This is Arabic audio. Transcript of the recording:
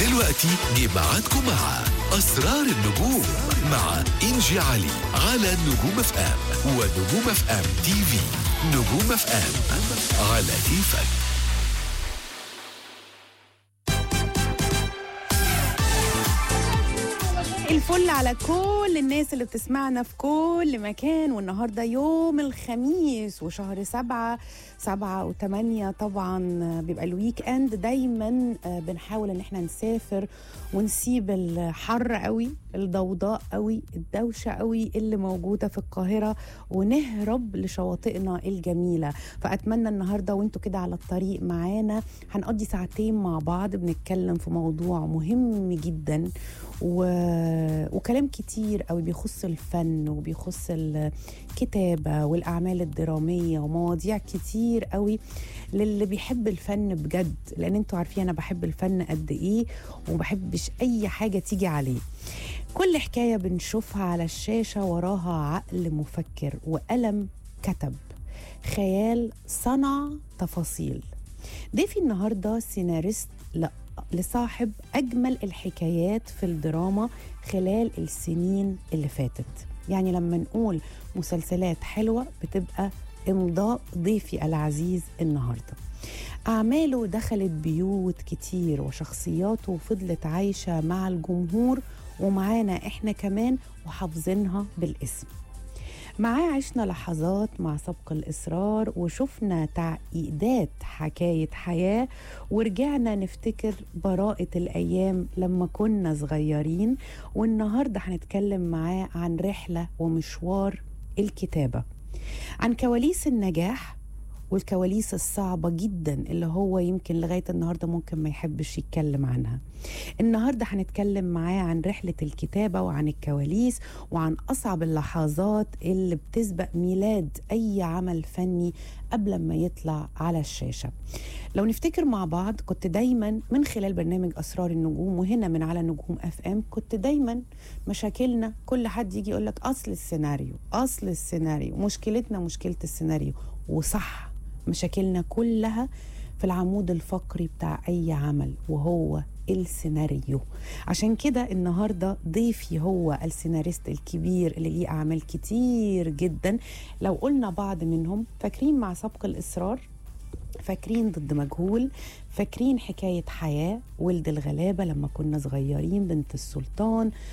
ودلوقتي جه ميعادكم مع أسرار النجوم مع إنجي علي على نجوم اف ام ونجوم اف ام تي في. نجوم اف ام على كيفك. الفل على كل الناس اللي بتسمعنا في كل مكان. والنهاردة يوم الخميس وشهر 7 و8 طبعا بيبقى الويك اند. دايما بنحاول ان احنا نسافر ونسيب الحر قوي، الضوضاء قوي، الدوشة قوي اللي موجودة في القاهرة، ونهرب لشواطئنا الجميلة. فأتمنى النهاردة وانتوا كده على الطريق معانا هنقضي ساعتين مع بعض بنتكلم في موضوع مهم جدا وكلام كتير قوي بيخص الفن وبيخص الكتابة والأعمال الدرامية ومواضيع كتير قوي للي بيحب الفن بجد، لأن انتوا عارفين أنا بحب الفن قد إيه ومبحبش أي حاجة تيجي عليه. كل حكاية بنشوفها على الشاشة وراها عقل مفكر وقلم كتب، خيال صنع تفاصيل. ضيفي النهاردة سيناريست لصاحب أجمل الحكايات في الدراما خلال السنين اللي فاتت. يعني لما نقول مسلسلات حلوة بتبقى إمضاء ضيفي العزيز النهاردة. أعماله دخلت بيوت كتير وشخصياته فضلت عايشة مع الجمهور ومعانا إحنا كمان وحافظينها بالاسم. معاه عشنا لحظات مع سبق الإصرار وشفنا تعقيدات حكاية حياة، ورجعنا نفتكر براءة الأيام لما كنا صغيرين. والنهاردة هنتكلم معاه عن رحلة ومشوار الكتابة، عن كواليس النجاح والكواليس الصعبة جدا اللي هو يمكن لغاية النهاردة ممكن ما يحبش يتكلم عنها. النهاردة هنتكلم معاه عن رحلة الكتابة وعن الكواليس وعن أصعب اللحظات اللي بتسبق ميلاد أي عمل فني قبل ما يطلع على الشاشة. لو نفتكر مع بعض كنت دايما من خلال برنامج أسرار النجوم وهنا من على نجوم اف ام كنت دايما مشاكلنا كل حد يجي يقولك أصل السيناريو مشكلتنا مشكلة السيناريو. وصح، مشاكلنا كلها في العمود الفقري بتاع أي عمل وهو السيناريو. عشان كده النهاردة ضيفي هو السيناريست الكبير اللي ليه أعمال كتير جدا. لو قلنا بعض منهم، فاكرين مع سبق الإصرار، فاكرين ضد مجهول، فاكرين حكاية حياة، ولد الغلابة لما كنا صغيرين، بنت السلطان،